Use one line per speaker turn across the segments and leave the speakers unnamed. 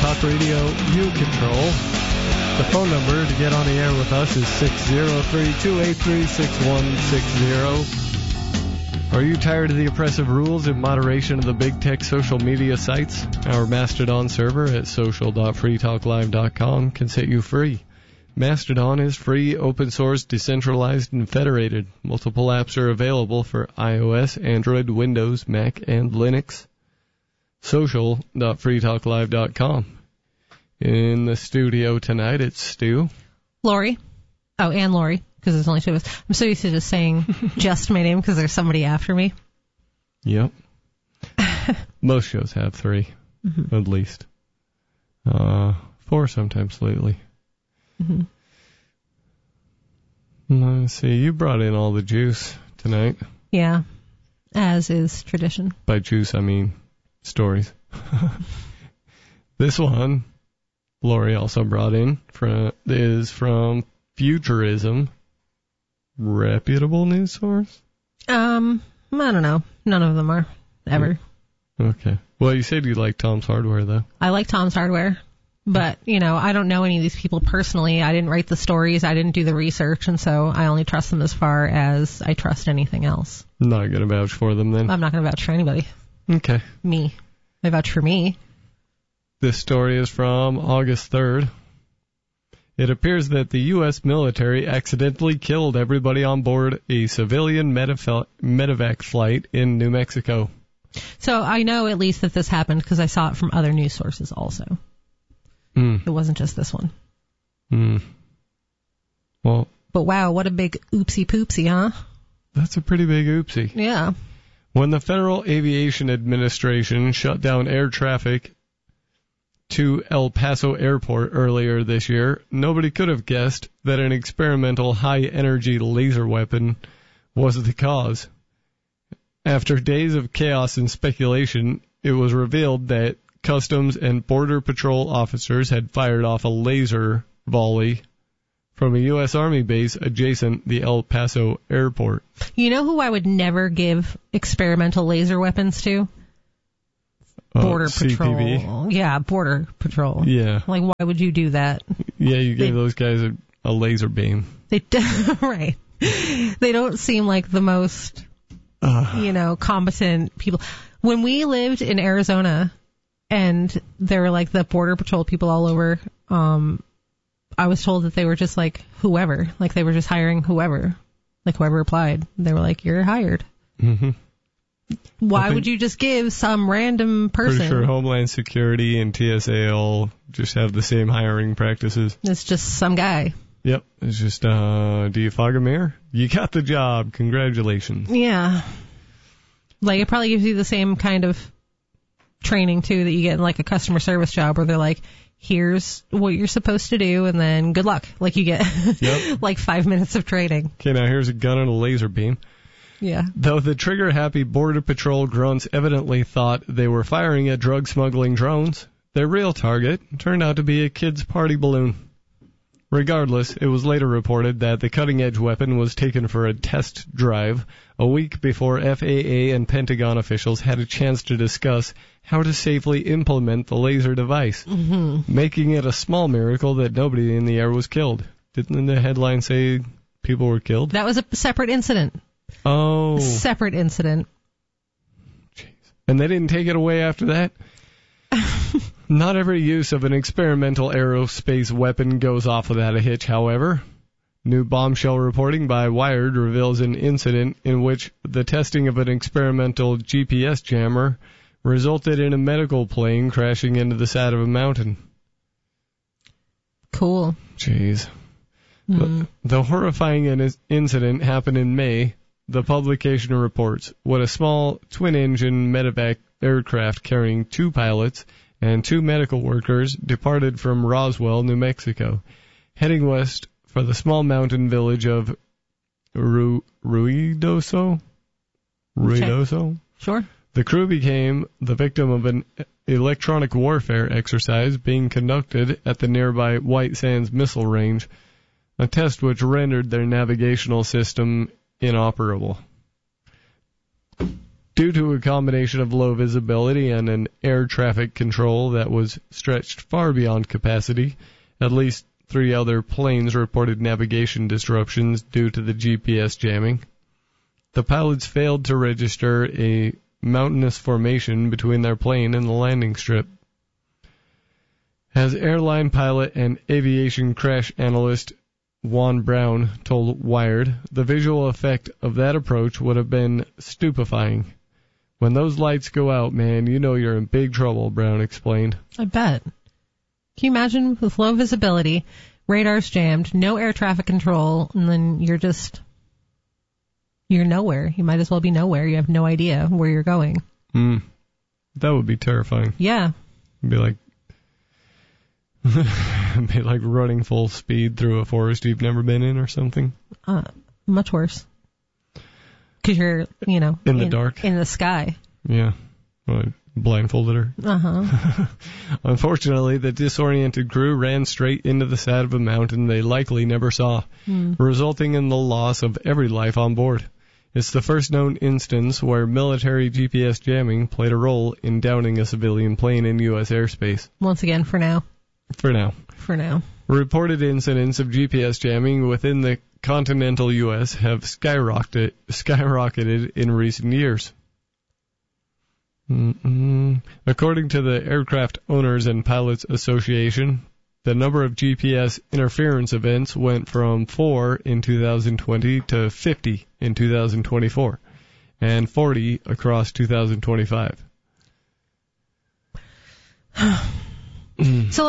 Talk Radio you control. The phone number to get on the air with us is 603-283-6160. Are you tired of the oppressive rules and moderation of the big tech social media sites? Our Mastodon server at social.freetalklive.com can set you free. Mastodon is free, open source, decentralized, and federated. Multiple apps are available for iOS, Android, Windows, Mac, and Linux. Social.freetalklive.com. In the studio tonight, it's Stu.
Lori. Oh, and Lori, because there's only two of us. I'm so used to just saying just my name because there's somebody after me.
Yep. Most shows have three, at least. Four sometimes lately. Let's see, you brought in all the juice tonight.
Yeah, as is tradition.
By juice, I mean stories. This one, Lori also brought in, is from Futurism. Reputable news source?
I don't know. None of them are, ever.
Okay. Well, you said you like Tom's Hardware, though.
I like Tom's Hardware. But, I don't know any of these people personally. I didn't write the stories. I didn't do the research. And so I only trust them as far as I trust anything else.
Not going to vouch for them, then?
I'm not going to vouch for anybody.
Okay.
Me. I vouch for me.
This story is from August 3rd. It appears that the U.S. military accidentally killed everybody on board a civilian medevac flight in New Mexico.
So I know at least that this happened because I saw it from other news sources also. It wasn't just this one.
Well,
but wow, what a big oopsie poopsie, huh?
That's a pretty big oopsie.
Yeah.
When the Federal Aviation Administration shut down air traffic to El Paso Airport earlier this year, nobody could have guessed that an experimental high-energy laser weapon was the cause. After days of chaos and speculation, it was revealed that Customs and Border Patrol officers had fired off a laser volley from a U.S. Army base adjacent the El Paso airport.
You know who I would never give experimental laser weapons to? Border Patrol.
CPB.
Yeah, Border Patrol.
Yeah.
Like, why would you do that?
Yeah, you gave those guys a laser beam.
Right. They don't seem like the most, competent people. When we lived in Arizona, and there were like the Border Patrol people all over. I was told that they were just like whoever, like they were just hiring whoever, like whoever applied. They were like, "You're hired."
Mm-hmm.
Why would you just give some random person?
Pretty sure Homeland Security and TSA all just have the same hiring practices.
It's just some guy.
Yep. It's just, do you fog a mirror? You got the job. Congratulations.
Yeah. Like it probably gives you the same kind of training too that you get in like a customer service job where they're like, here's what you're supposed to do and then good luck. Like you get like 5 minutes of training.
Okay, now here's a gun and a laser beam.
Yeah.
Though the trigger-happy Border Patrol grunts evidently thought they were firing at drug-smuggling drones, their real target turned out to be a kid's party balloon. Regardless, it was later reported that the cutting-edge weapon was taken for a test drive a week before FAA and Pentagon officials had a chance to discuss how to safely implement the laser device, making it a small miracle that nobody in the air was killed. Didn't the headline say people were killed?
That was a separate incident.
Oh.
Separate incident.
Jeez. And they didn't take it away after that? Not every use of an experimental aerospace weapon goes off without a hitch, however. New bombshell reporting by Wired reveals an incident in which the testing of an experimental GPS jammer resulted in a medical plane crashing into the side of a mountain.
Cool.
Jeez. The horrifying incident happened in May. The publication reports when a small twin-engine medevac aircraft carrying 2 pilots and 2 medical workers departed from Roswell, New Mexico, heading west for the small mountain village of Ruidoso.
Okay. Sure.
The crew became the victim of an electronic warfare exercise being conducted at the nearby White Sands Missile Range, a test which rendered their navigational system inoperable. Due to a combination of low visibility and an air traffic control that was stretched far beyond capacity, at least 3 other planes reported navigation disruptions due to the GPS jamming. The pilots failed to register a mountainous formation between their plane and the landing strip. As airline pilot and aviation crash analyst Juan Brown told Wired, the visual effect of that approach would have been stupefying. When those lights go out, man, you know you're in big trouble, Brown explained.
I bet. Can you imagine with low visibility, radar's jammed, no air traffic control, and then you're nowhere. You might as well be nowhere. You have no idea where you're going.
That would be terrifying.
Yeah.
It'd be like running full speed through a forest you've never been in or something.
Much worse. Because you're, in
the dark.
In the sky.
Yeah. Well, blindfolded her.
Uh-huh.
Unfortunately, the disoriented crew ran straight into the side of a mountain they likely never saw, resulting in the loss of every life on board. It's the first known instance where military GPS jamming played a role in downing a civilian plane in U.S. airspace.
Once again, for now.
For now. Reported incidents of GPS jamming within the continental U.S. have skyrocketed in recent years. According to the Aircraft Owners and Pilots Association, the number of GPS interference events went from 4 in 2020 to 50 in 2024, and 40 across 2025.
So,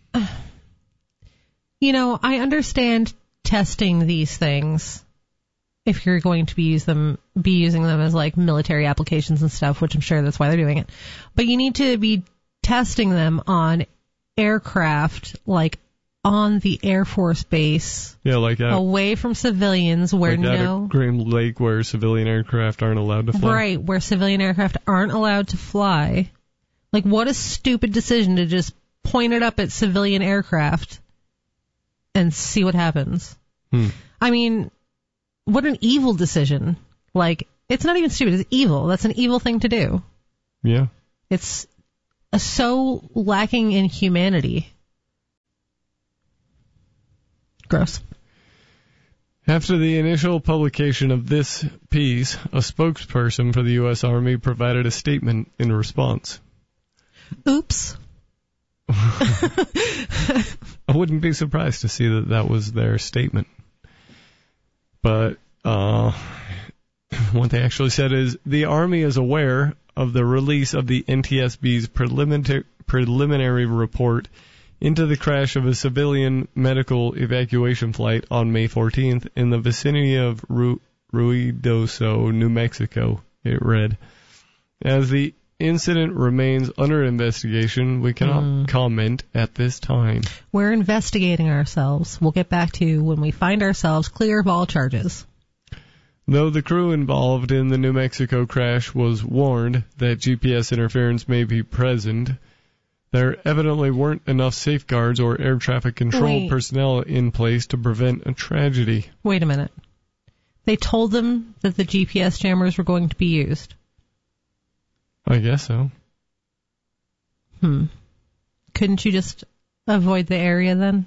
I understand testing these things if you're going to be using them as military applications and stuff, which I'm sure that's why they're doing it. But you need to be testing them on aircraft, on the Air Force base.
Yeah,
away from civilians where
at Green Lake where civilian aircraft aren't allowed to fly.
Right, where civilian aircraft aren't allowed to fly. What a stupid decision to just point it up at civilian aircraft and see what happens. I mean, what an evil decision. It's not even stupid, it's evil. That's an evil thing to do.
Yeah.
It's so lacking in humanity. Gross.
After the initial publication of this piece, a spokesperson for the U.S. Army provided a statement in response.
Oops.
I wouldn't be surprised to see that was their statement. But what they actually said is, the Army is aware of the release of the NTSB's preliminary report into the crash of a civilian medical evacuation flight on May 14th in the vicinity of Ruidoso, New Mexico, it read. As the incident remains under investigation, we cannot comment at this time.
We're investigating ourselves. We'll get back to you when we find ourselves clear of all charges.
Though the crew involved in the New Mexico crash was warned that GPS interference may be present, there evidently weren't enough safeguards or air traffic control personnel in place to prevent a tragedy.
Wait a minute. They told them that the GPS jammers were going to be used.
I guess so.
Couldn't you just avoid the area then?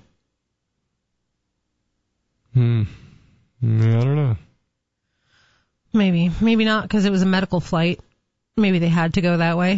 I don't know.
Maybe not, because it was a medical flight. Maybe they had to go that way.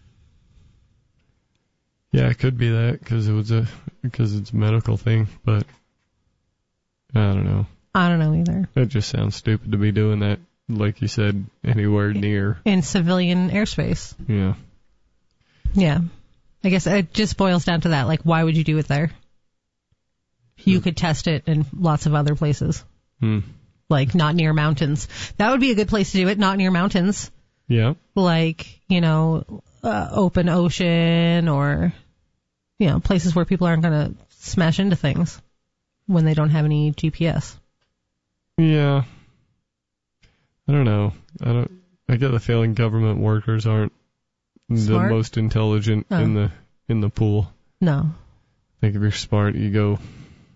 Yeah, it could be that, because it's a medical thing, but I don't know.
I don't know either.
It just sounds stupid to be doing that, like you said, anywhere near.
In civilian airspace.
Yeah.
Yeah. I guess it just boils down to that. Why would you do it there? You could test it in lots of other places. Not near mountains. That would be a good place to do it, not near mountains.
Yeah.
Open ocean or, places where people aren't going to smash into things when they don't have any GPS.
Yeah. I don't know. I get the feeling government workers aren't
smart?
The most intelligent in the pool.
No.
I think if you're smart, you go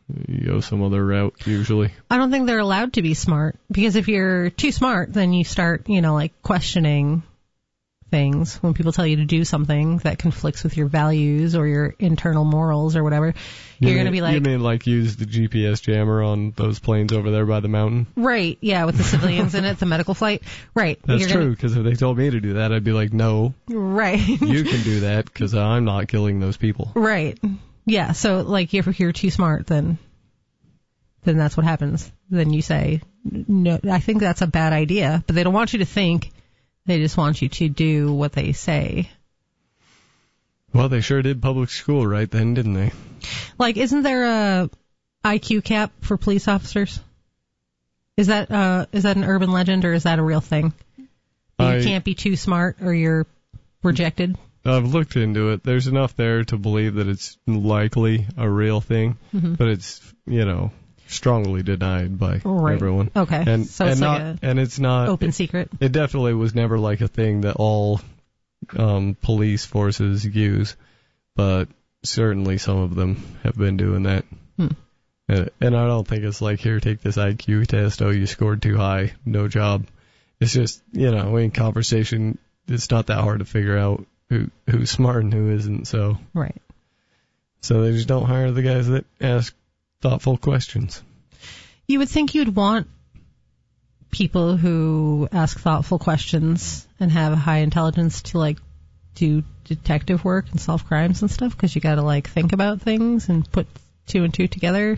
You go some other route, usually.
I don't think they're allowed to be smart, because if you're too smart, then you start, like questioning things when people tell you to do something that conflicts with your values or your internal morals or whatever. You're going to be like...
You mean like use the GPS jammer on those planes over there by the mountain?
Right, yeah, with the civilians in it, the medical flight. Right.
That's true, because if they told me to do that, I'd be like, no.
Right.
You can do that, because I'm not killing those people.
Right. Yeah, so like if you're too smart, then that's what happens. Then you say, no, I think that's a bad idea, but they don't want you to think. They just want you to do what they say.
Well, they sure did public school right then, didn't they?
Like, isn't there a IQ cap for police officers? Is that an urban legend, or is that a real thing? You can't be too smart or you're rejected?
I've looked into it. There's enough there to believe that it's likely a real thing, but it's, strongly denied by everyone.
Okay.
And it's not
open secret.
It definitely was never like a thing that all police forces use, but certainly some of them have been doing that. And I don't think it's like, here, take this IQ test. Oh, you scored too high. No job. It's just, in conversation, it's not that hard to figure out who's smart and who isn't. So
right.
So they just don't hire the guys that ask thoughtful questions.
You would think you'd want people who ask thoughtful questions and have a high intelligence to do detective work and solve crimes and stuff, because you got to think about things and put two and two together.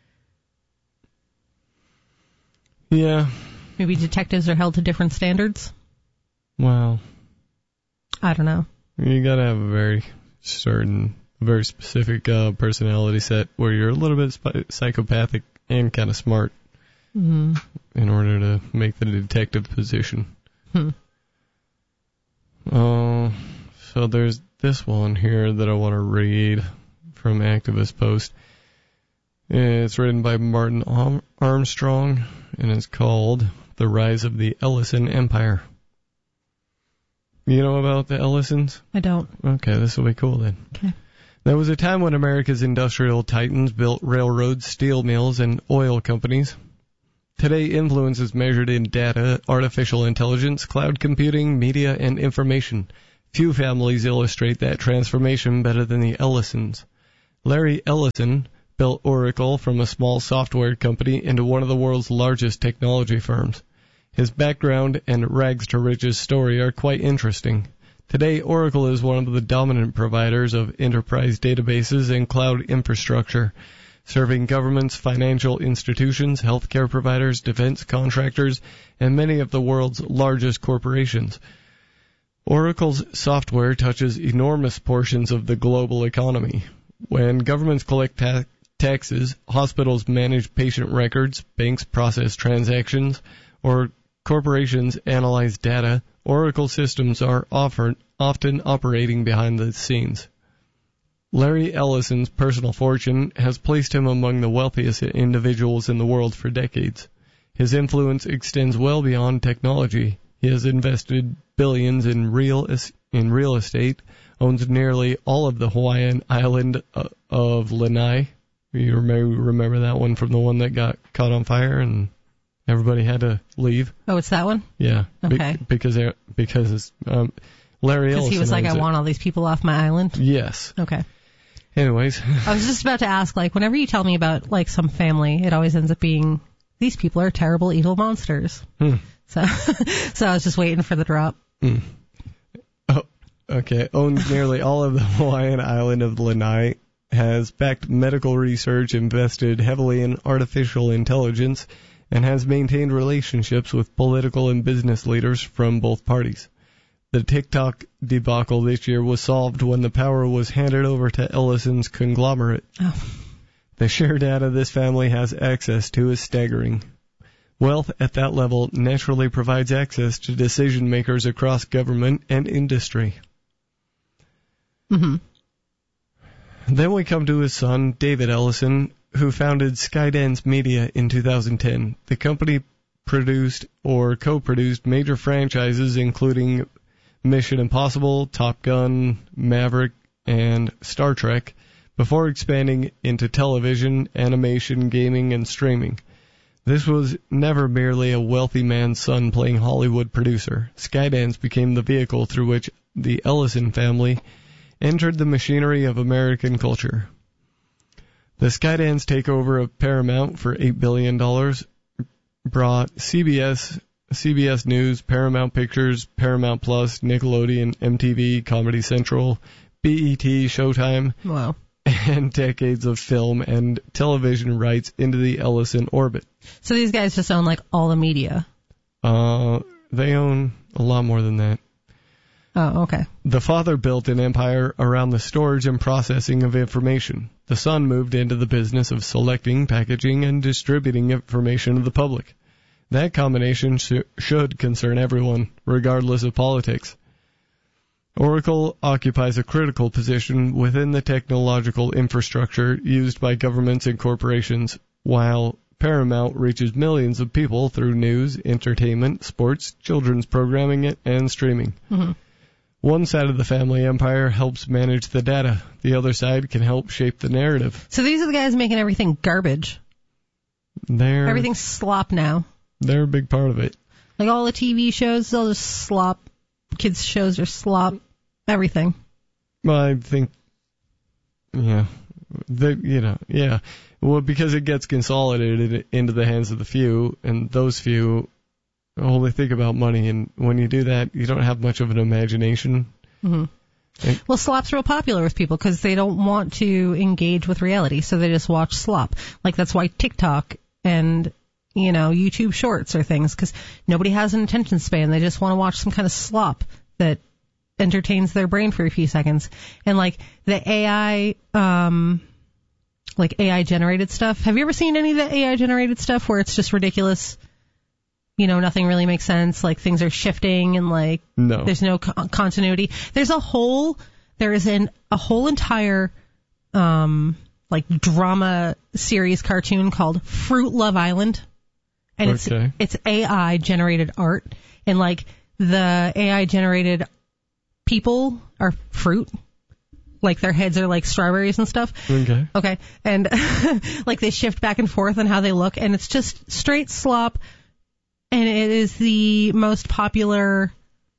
Yeah.
Maybe detectives are held to different standards.
Well,
I don't know.
You got to have a very specific personality set where you're a little bit psychopathic and kind of smart in order to make the detective position. So there's this one here that I want to read from Activist Post. It's written by Martin Armstrong, and it's called The Rise of the Ellison Empire. You know about the Ellisons?
I don't.
Okay, this will be cool then.
Okay.
There was a time when America's industrial titans built railroads, steel mills, and oil companies. Today, influence is measured in data, artificial intelligence, cloud computing, media, and information. Few families illustrate that transformation better than the Ellisons. Larry Ellison built Oracle from a small software company into one of the world's largest technology firms. His background and rags to riches story are quite interesting. Today, Oracle is one of the dominant providers of enterprise databases and cloud infrastructure, serving governments, financial institutions, healthcare providers, defense contractors, and many of the world's largest corporations. Oracle's software touches enormous portions of the global economy. When governments collect taxes, hospitals manage patient records, banks process transactions, or corporations analyze data, Oracle systems are often operating behind the scenes. Larry Ellison's personal fortune has placed him among the wealthiest individuals in the world for decades. His influence extends well beyond technology. He has invested billions in real estate, owns nearly all of the Hawaiian island of Lanai. You remember that one from the one that got caught on fire and everybody had to leave?
Oh, it's that one?
Yeah.
Okay.
Because Larry Ellison.
Because he was like, I want all these people off my island?
Yes.
Okay.
Anyways.
I was just about to ask, whenever you tell me about, some family, it always ends up being, these people are terrible, evil monsters. So I was just waiting for the drop.
Oh, okay. Owns nearly all of the Hawaiian island of Lanai, has backed medical research, invested heavily in artificial intelligence, and has maintained relationships with political and business leaders from both parties. The TikTok debacle this year was solved when the power was handed over to Ellison's conglomerate.
Oh.
The sheer data this family has access to is staggering. Wealth at that level naturally provides access to decision makers across government and industry.
Mm-hmm.
Then we come to his son, David Ellison, who founded Skydance Media in 2010. The company produced or co-produced major franchises including Mission Impossible, Top Gun, Maverick, and Star Trek, before expanding into television, animation, gaming, and streaming. This was never merely a wealthy man's son playing Hollywood producer. Skydance became the vehicle through which the Ellison family entered the machinery of American culture. The Skydance takeover of Paramount for $8 billion brought CBS News, Paramount Pictures, Paramount Plus, Nickelodeon, MTV, Comedy Central, BET, Showtime,
Wow.
and decades of film and television rights into the Ellison orbit.
So these guys just own like all the media.
They own a lot more than that.
Oh, okay.
The father built an empire around the storage and processing of information. The son moved into the business of selecting, packaging, and distributing information to the public. That combination should concern everyone, regardless of politics. Oracle occupies a critical position within the technological infrastructure used by governments and corporations, while Paramount reaches millions of people through news, entertainment, sports, children's programming, and streaming.
Mm-hmm.
One side of the family empire helps manage the data. The other side can help shape the narrative.
So these are the guys making everything garbage. Everything's slop now.
They're a big part of it.
Like all the TV shows, they'll just slop. Kids' shows are slop. Everything.
Well, I think, yeah. Well, because it gets consolidated into the hands of the few, and those few only think about money, and when you do that, you don't have much of an imagination.
Mm-hmm. Well, slop's real popular with people because they don't want to engage with reality, so they just watch slop. Like, that's why TikTok and, YouTube Shorts are things, because nobody has an attention span. They just want to watch some kind of slop that entertains their brain for a few seconds. And, like, the AI, AI-generated stuff. Have you ever seen any of the AI-generated stuff where it's just ridiculous? Nothing really makes sense. Like, things are shifting and, like,
no.
There's no continuity. There is a whole entire, drama series cartoon called Fruit Love Island. And it's AI-generated art. And, like, the AI-generated people are fruit. Like, their heads are like strawberries and stuff. Okay. And, like, they shift back and forth on how they look. And it's just straight slop. And it is the most popular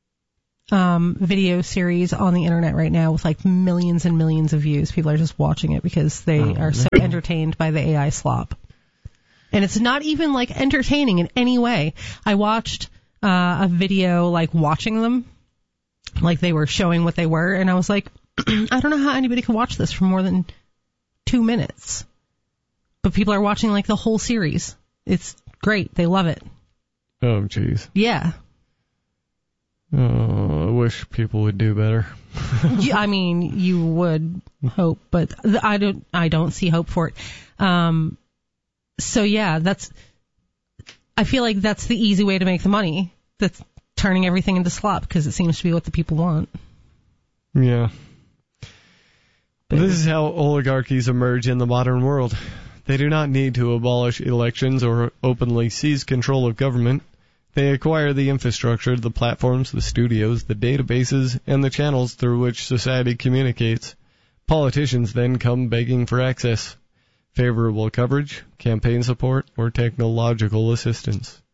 video series on the internet right now with like millions and millions of views. People are just watching it because they are so entertained by the AI slop. And it's not even like entertaining in any way. I watched a video like watching them, like they were showing what they were, and I was like, I don't know how anybody could watch this for more than 2 minutes. But people are watching like the whole series. It's great. They love it.
Oh, jeez.
Yeah.
Oh, I wish people would do better.
I mean, you would hope, but I don't see hope for it. So yeah, I feel like that's the easy way to make the money. That's turning everything into slop because it seems to be what the people want.
Yeah. This is how oligarchies emerge in the modern world. They do not need to abolish elections or openly seize control of government. They acquire the infrastructure, the platforms, the studios, the databases, and the channels through which society communicates. Politicians then come begging for access, favorable coverage, campaign support, or technological assistance.